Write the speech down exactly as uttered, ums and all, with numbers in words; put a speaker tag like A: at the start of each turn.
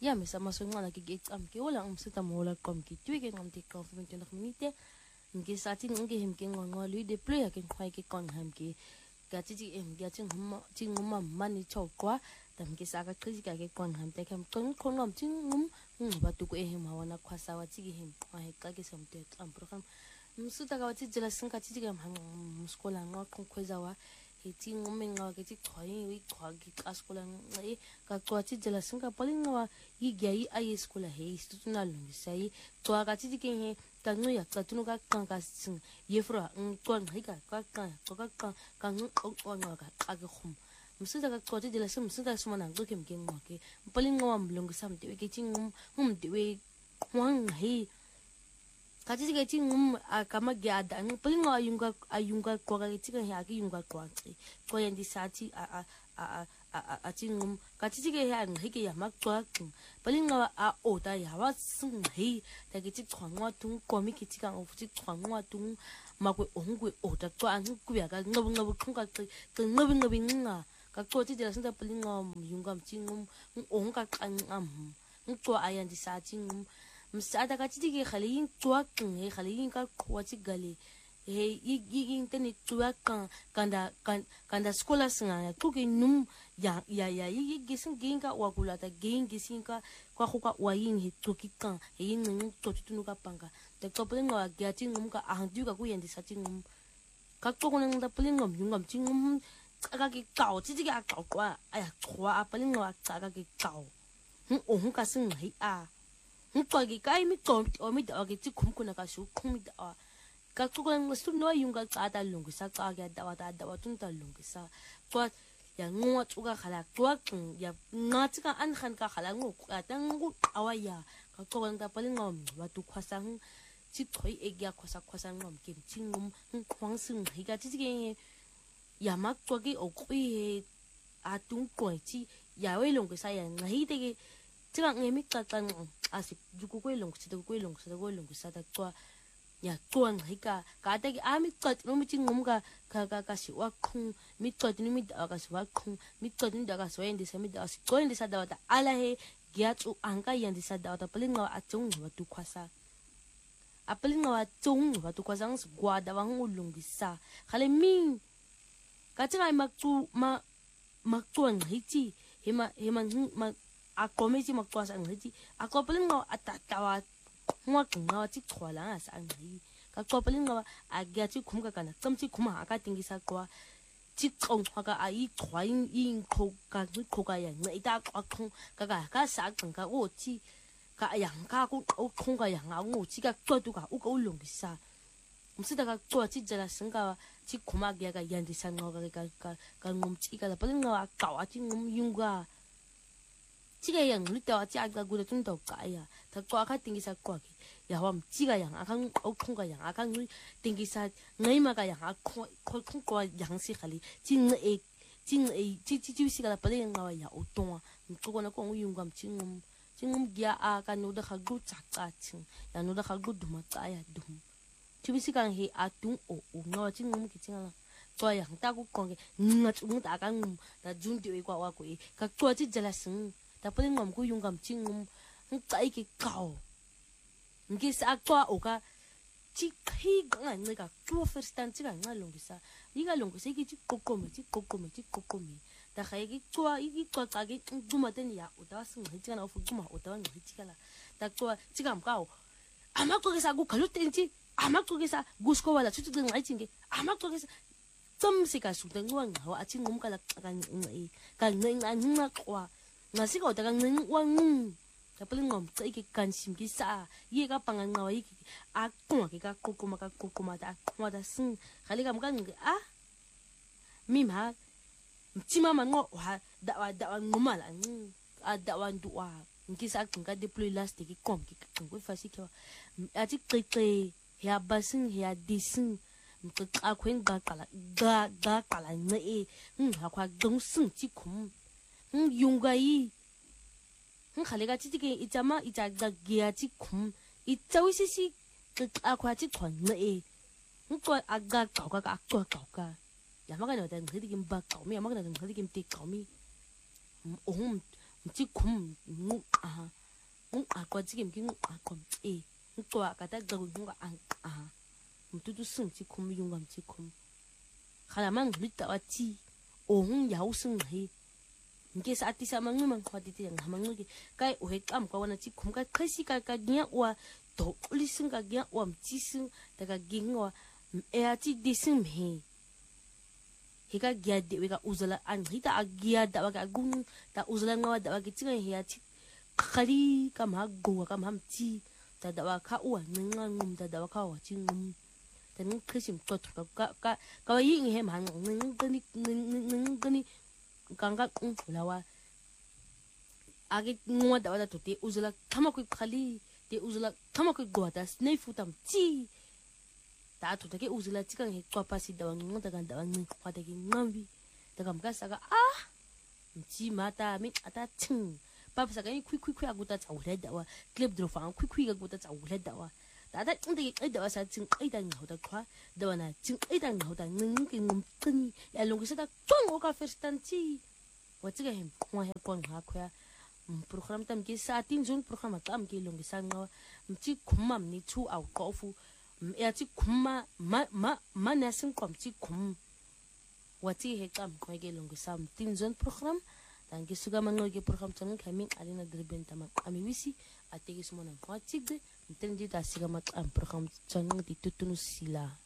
A: ya me sama so ngala ke ke am ke ola um sita mola kom ke tui ke ngam te ka fu twenty minute nge sati nge him ke ngwa lui de play ke khwai ke kon ham ke ga ti ti em ga ting hum ting ngum mani chok kwa tam ke sa ka khri ka ke kon ham te kam kon kon ngam ting ngum ngum ba tu ko e him hawana khwasa wa ti him kwa he ka ke sam te am program msuta ka wati jela sinka ti ti ke ham muskola ngwa kon khweza wa iti ngomenga ke ti khoi wi khwa ki askola ngai ka twati jela singa palinga yi gyai ai skola he instituna lungisa yi twa ka ti ke he ka ngu ya ka tunu ka kan ka sing ye fro ng twa ngai ka ka ka ka ka ka ngu o nga ka ka khum msuta ka twati jela sim msuta sumana ngo kem kem ngwa ke palinga wa mlungisa mte ke ti ngum ngum de we wang he kati ke ti ngum akama gyada ng palinga ayunga ayunga ko ka ti ka ya ki yunga ko ati ko yendi sati a a a a ti ngum kati ke ya ng hike ya mak to palinga a o ta ya wa sung he ta ke ti khwangwa tung ko mi ki ti ka of ti khwangwa tung ma ko ongwe o ta to an ku ya ka ngab ngab khung ka ke ngab ngab nga ka ko ti de sa palinga yunga ti ngum ong ka kan am ng to ayan di sati ngum msada ka tiki khaliin tuak he khaliin ka kwati gale he yigin tani tuak kan kanda kanda skola singa tu ke num ya ya ya yigi sin gin ka wakula ta gin gisin ka kwa khuka wayin he tuki kan he ning to tunu ka panga te ko plinga wa gyati ngum ka ahdu ka ku yendi sati ngum ka to ko nang da plinga ngum ngum ka ki kaw tiki ka kaw kwa aya kwa plinga wa ka ki kaw hu o ka sin he a Nkwagi kai mi tom o mi da ke ti kum kuna ka shu kum da ka tu ko ngu su no yung ka ta lungu sa ka ga da wa da da wa tun ta lungu sa to ya ngwa tu ka khala to ya nga ti ka an khan ka khala ngu ka ta ngu awaya ka ko nda pali ngom wa tu khwasang ti thoi e gya khwasa khwasa ngom ke ti ngum khwang sing hi ga ti ke ya mak to ki o ku he a tung ko ti ya we lungu sa ya ngai de ke ti ka nge mi ka ta asik juku ko long sita ko long sita ko long sita kwa ya tuan hika ka ta ki ami kat no mi ngum ka ka ka ka si wa khung mi kat ni mi da ka si wa khung mi kat ni da ka so endi sa mi da si ko endi sa da ta ala he gya tu anka yendi sa da ta palinga a chung wa tu khwasa a palinga wa chung wa tu khwasa ng gwa da wang ulung bisa khale mi ka ti ma tu ma ma tuan hiti hema hema ma a kometi makwa sa ngiti a kopelin ngo atatawa ngwa ngwa ti khwala sa ngi ka kopelin ngo a gya ti khum ka kana tsamti khuma aka tingisa kwa ti kong ka a yi khwain yin kho ka ngi kho ka ya ngai ta kwa khong ka ka ka sa kang ka o ti ka yang ka ku o khong ka yang a ngo ti ka to tu ka u ko long sa msida ka to ti jala singa ti khuma gya ka yandi sa ngo ka ka ka ngum ti ka la pelin ngo a ka wa ti ngum yunga 지가 양 루다와 짝가 구도 좀더 까야 더 꽉가 땡기사 꽉이 야와 지가 양 아강 어콩가 양 아강 땡기사 너희마가 양 아콩 콩콩과 양시 갈리 진에 진에 지지지시가 빨리 나와 야 오동아 그거는 꼭 용감 진음 진음 기야 아가 노다 하고 작가친 야 노다 하고 두마 까야 둠 지비시간 해 아둥 오오 너 진음 기칭아 저양 따고 거기 응 좀 다강 나 준디 이과 와고 각 좋아지 잘았음 tapi ngom ku yung gam ching ngom ngai ki kaw ngi sa kwa oga chi khi ga ngai ga tu first tan chi ga ngalong sa i ga long sa ki chi kokome chi kokome chi kokome da khai ki kwa i ki kwa ka ki duma den ya o da sing hi chi na fu duma o da ngi chi kala da kwa chi gam kaw ama ko sa gu kalu ten chi ama ko sa gus ko wala chu chu ngai ching ge ama ko sa zum si ka su den wang ha a chi ngom ka la ka ngai ka ngai ngai kwa nasi kau tak ngeng wang, tapi ngom cai ke kansim kisah, ye ka pangan ngawai ke aku ke ka kuku maka kuku mata aku mata sing, kali kamu kan ah, mima, cima mango wah dakwa dakwa ngomal ang, ah dakwa dua, kisah aku kan deploy last ke kom ke kangkui fasih kau, aji keke, ya basing ya dising, aku yang gakala gak gakala ngai, hmm aku agak sing cikum. 응 용가이 응 칼레가 찌찌게 있자마 이자가 기아지 쿰 이자위시시 그 아과지 권네 응 아가 가가 아까 가가 야마가 너다 그디긴 바 가미 야마가 너다 그디긴 띠 가미 옴 mti kum ngu aha ngu akwa tsike mki ngu akwa e nkwa kata gagu ngu aha mtutu sing ti kum yunga mti kum khala mang lita wati o hung yau sing he nge sa ati sa mangu mang khwati ti yang mangu ke kai o he kam kwa wana ti kum ka khasi ka ka nya wa to listen ka nya wa mti sing ta ka gingwa e ati disim he hika gia de weka uzala an hita agia da waka gung ta uzala ngawa da waka tinga he ati khali kam ha go kam ham ti ta da waka uwa nga ngum ta da waka wa ti ngum ta ng khishim to to ka ka ka yin he man ng gani ng gani ganga ung lawa age ngwa da wada to te uzala kama ku khali te uzala kama ku go ta snai futam ti ta to take uzula tikang he kwa pasi da wang da kan da wang kwa take ngambi da kam ka saka ah mti mata mi ata ting papa saka ni kwi kwi kwi aguta ta wule da wa clip dro fa kwi kwi aguta ta wule da wa da da inda ke da wa sa ting ai da ngau da kwa da wana ting ai da ngau da ngin ke ngum tin ya long sa da tong o ka first tan ti wa tiga hem kwa he kwa ha kwa program tam ke sa tin zon program tam ke long sa ngawa mti khumam ni chu au ko fu ya ti kuma ma ma ma nasin kom ti kum wati he kam ko ge longo sam tin zon program dan ge suga mango ge program tan kamin alina dreben tama ami wisi ategi sumona ko tigde tin di da siga mat am program tan di tutunu sila